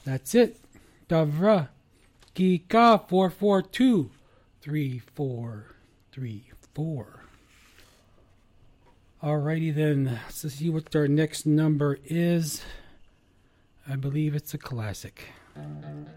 That's it. Davra Gika 442-3434. Alrighty then. Let's see what our next number is. I believe it's a classic.